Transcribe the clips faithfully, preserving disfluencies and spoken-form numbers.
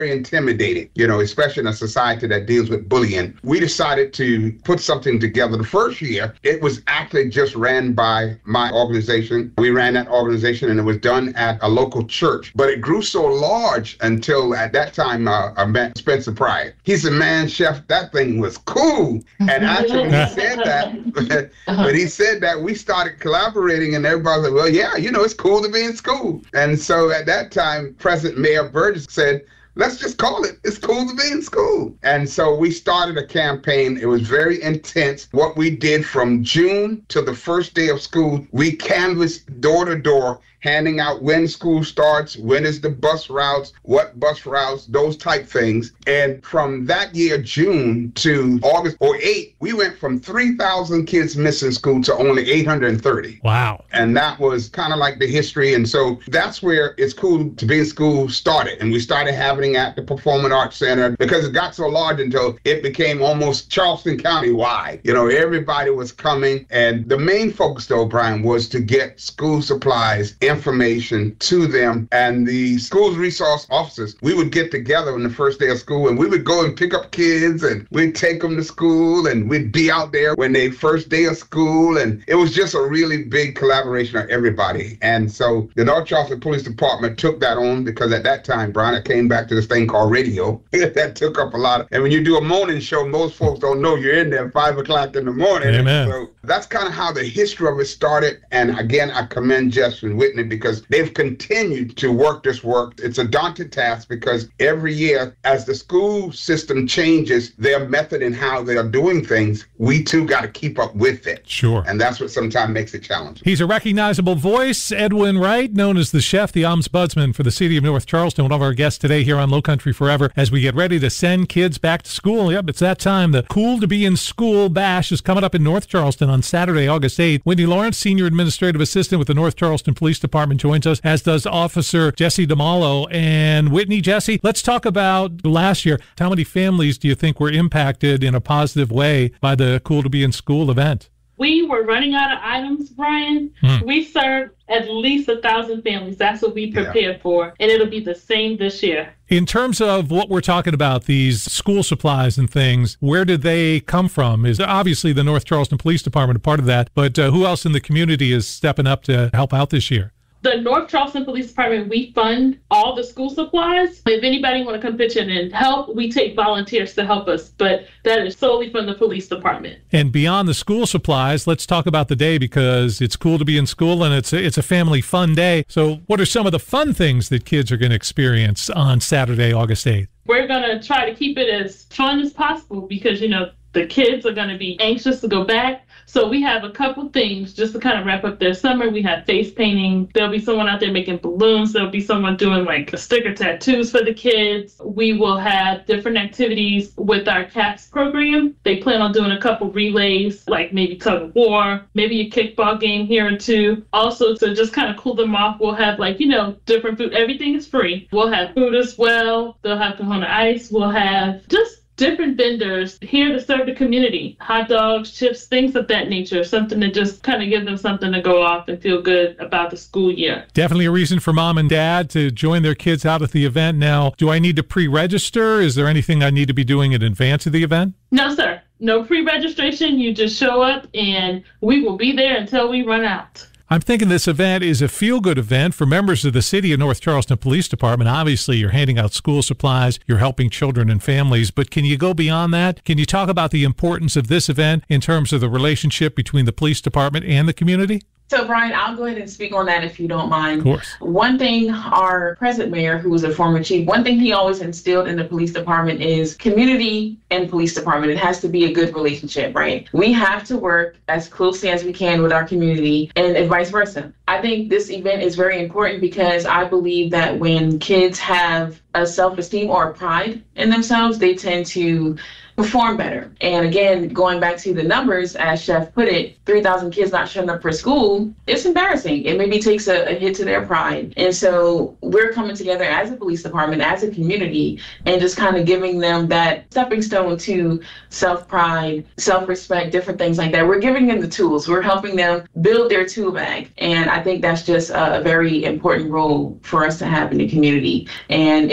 intimidated, you know, especially in a society that deals with bullying. We decided to put something together. The first year, it was actually just ran by my organization. We ran that organization and it was done at a local church, but it grew so large until at that time, uh, I met Spencer Pride. He said, man, Chef, that thing was cool. And actually when he said that, but he said that we started collaborating and everybody said, well, yeah, you know, it's cool to be in school. And so at that time, President Mayor Burgess said, let's just call it, it's cool to be in school. And so we started a campaign. It was very intense. What we did from June to the first day of school, we canvassed door to door, handing out when school starts, when is the bus routes, what bus routes, those type things. And from that year, June to August or eight, we went from three thousand kids missing school to only eight hundred thirty. Wow. And that was kind of like the history. And so that's where It's Cool to Be in School started. And we started having at the Performing Arts Center because it got so large until it became almost Charleston County wide. You know, everybody was coming. And the main focus, though, Brian, was to get school supplies, information to them. And the school's resource officers, we would get together on the first day of school and we would go and pick up kids and we'd take them to school and we'd be out there when they first day of school. And it was just a really big collaboration of everybody. And so the North Charleston Police Department took that on because at that time, Brian, I came back to this thing called radio. That took up a lot of, and when you do a morning show, most folks don't know you're in there at five o'clock in the morning. Amen. So that's kind of how the history of it started. And again, I commend Jess and Whitney because they've continued to work this work. It's a daunting task because every year, as the school system changes their method and how they are doing things, we too got to keep up with it. Sure. And that's what sometimes makes it challenging. He's a recognizable voice, Edwin Wright, known as the chef, the ombudsman for the city of North Charleston, one of our guests today here on Low Country Forever as we get ready to send kids back to school. Yep, it's that time. The Cool to Be in School Bash is coming up in North Charleston on Saturday, August eighth. Whitney Lawrence, Senior Administrative Assistant with the North Charleston Police Department, joins us, as does Officer Jesse DeMalo. And Whitney, Jesse, let's talk about last year. How many families do you think were impacted in a positive way by the Cool to Be in School event? We were running out of items, Brian. Hmm. We served at least a thousand families. That's what we prepared yeah. for, and it'll be the same this year. In terms of what we're talking about, these school supplies and things, where did they come from? Is obviously the North Charleston Police Department a part of that, but uh, who else in the community is stepping up to help out this year? The North Charleston Police Department, we fund all the school supplies. If anybody want to come pitch in and help, we take volunteers to help us, but that is solely from the police department. And beyond the school supplies, let's talk about the day because it's cool to be in school and it's a, it's a family fun day. So what are some of the fun things that kids are going to experience on Saturday, August eighth? We're going to try to keep it as fun as possible because, you know, the kids are going to be anxious to go back. So we have a couple things just to kind of wrap up their summer. We have face painting. There'll be someone out there making balloons. There'll be someone doing like sticker tattoos for the kids. We will have different activities with our CAPS program. They plan on doing a couple relays, like maybe tug of war, maybe a kickball game here or two. Also, to just kind of cool them off, we'll have like, you know, different food. Everything is free. We'll have food as well. They'll have Kahuna Ice. We'll have just different vendors here to serve the community. Hot dogs, chips, things of that nature. Something to just kind of give them something to go off and feel good about the school year. Definitely a reason for mom and dad to join their kids out at the event. Now, do I need to pre-register? Is there anything I need to be doing in advance of the event? No, sir. No pre-registration. You just show up and we will be there until we run out. I'm thinking this event is a feel-good event for members of the City of North Charleston Police Department. Obviously, you're handing out school supplies, you're helping children and families, but can you go beyond that? Can you talk about the importance of this event in terms of the relationship between the police department and the community? So, Brian, I'll go ahead and speak on that if you don't mind. Of course. One thing our present mayor, who was a former chief, one thing he always instilled in the police department is community and police department. It has to be a good relationship, right? We have to work as closely as we can with our community and vice versa. I think this event is very important because I believe that when kids have a self-esteem or a pride in themselves, they tend to perform better. And again, going back to the numbers, as Chef put it, three thousand kids not showing up for school, it's embarrassing. It maybe takes a, a hit to their pride. And so we're coming together as a police department, as a community, and just kind of giving them that stepping stone to self-pride, self-respect, different things like that. We're giving them the tools. We're helping them build their tool bag. And I think that's just a very important role for us to have in the community. And it's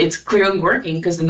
it's clearly working because the